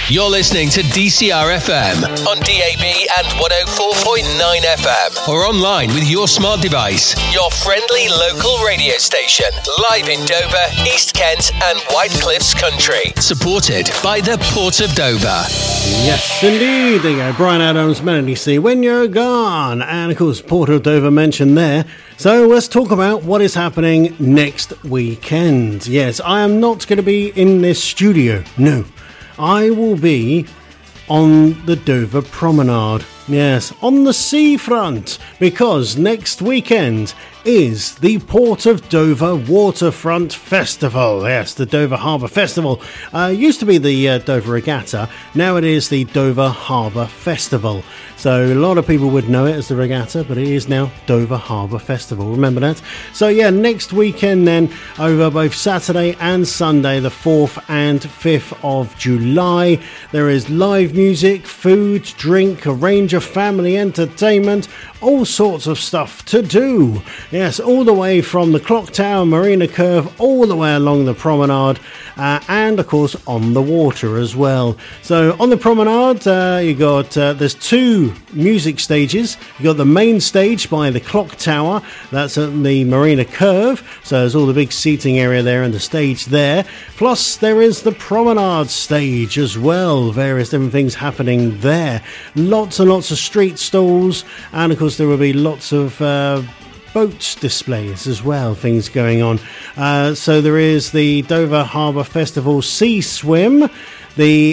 You're listening to DCR FM on DAB and 104.9 FM or online with your smart device. Your friendly local radio station, live in Dover, East Kent and White Cliffs Country. Supported by the Port of Dover. Yes, indeed. There you go. Brian Adams, Melody C. When You're Gone. And, of course, Port of Dover mentioned there. So let's talk about what is happening next weekend. Yes, I am not going to be in this studio. No. I will be on the Dover Promenade. Yes, on the seafront, because next weekend is the Port of Dover Waterfront Festival. Yes, the Dover Harbour Festival. Used to be the Dover Regatta. Now it is the Dover Harbour Festival. So a lot of people would know it as the Regatta, but it is now Dover Harbour Festival. Remember that? So yeah, next weekend then, over both Saturday and Sunday, the 4th and 5th of July, there is live music, food, drink, a range of family entertainment, all sorts of stuff to do. Yes, all the way from the Clock Tower, Marina Curve, all the way along the promenade, and of course on the water as well. So on the promenade, you got there's two music stages. You got the main stage by the Clock Tower. That's at the Marina Curve. So there's all the big seating area there and the stage there. Plus there is the promenade stage as well. Various different things happening there. Lots and lots of street stalls, and of course there will be lots of boat displays as well, things going on. So there is the Dover Harbour Festival Sea Swim, the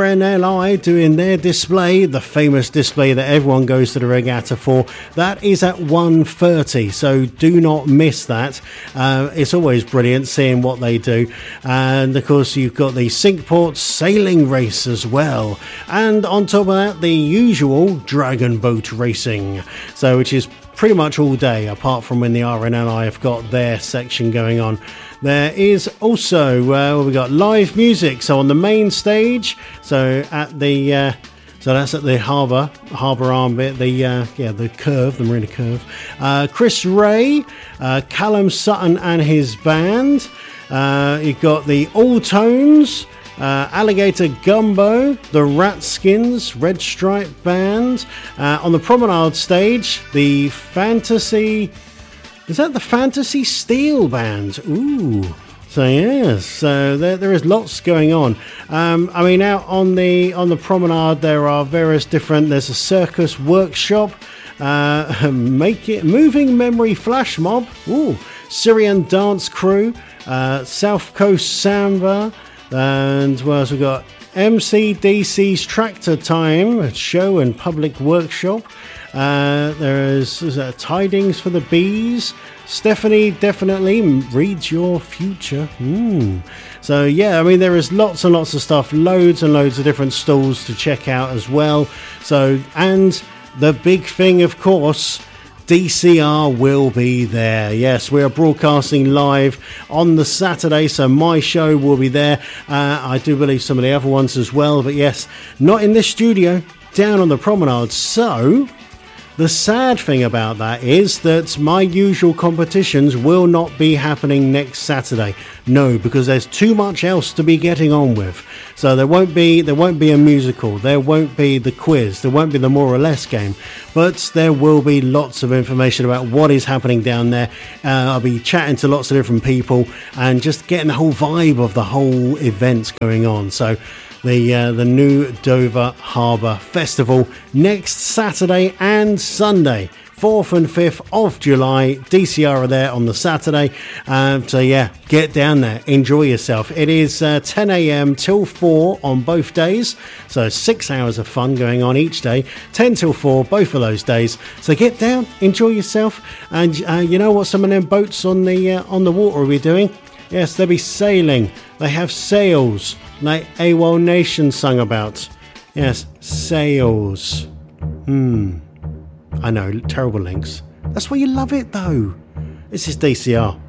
RNLI doing their display, the famous display that everyone goes to the regatta for. That is at 1:30, so do not miss that. It's always brilliant seeing what they do. And of course you've got the Sinkport sailing race as well, and on top of that the usual dragon boat racing, so which is pretty much all day, apart from when the RNLI have got their section going on. There is also we got live music. So on the main stage, so at the so that's at the harbour arm bit, the curve, the Marina Curve. Chris Ray, Callum Sutton and his band. You've got the All Tones, Alligator Gumbo, the Ratskins, Red Stripe Band. On the promenade stage, the Fantasy... Is that the Fantasy Steel Band? Ooh. So yes, so there is lots going on. I mean, out on the promenade there are various different... There's a circus workshop, moving memory flash mob, ooh, Syrian dance crew, South Coast Samba, and what else we got? MCDC's Tractor Time show and public workshop. There is Tidings for the Bees. Stephanie definitely reads your future. So yeah, I mean there is lots and lots of stuff, loads and loads of different stalls to check out as well. So, and the big thing, of course, DCR will be there. Yes, we are broadcasting live on the Saturday, so my show will be there. I do believe some of the other ones as well, but yes, not in this studio, down on the promenade. So the sad thing about that is that my usual competitions will not be happening next Saturday. No, because there's too much else to be getting on with. So there won't be a musical, there won't be the quiz, there won't be the more or less game, but there will be lots of information about what is happening down there. I'll be chatting to lots of different people and just getting the whole vibe of the whole event going on. So the new Dover Harbour Festival next Saturday and Sunday, 4th and 5th of July. DCR are there on the Saturday. So yeah, get down there, enjoy yourself. It is 10 a.m. till 4 on both days, so 6 hours of fun going on each day, 10 till 4 both of those days. So get down, enjoy yourself, and you know what some of them boats on the water will be doing? Yes, they'll be sailing. They have sails, like AWOL Nation sung about. Yes, sails. I know, terrible links. That's why you love it, though. This is DCR.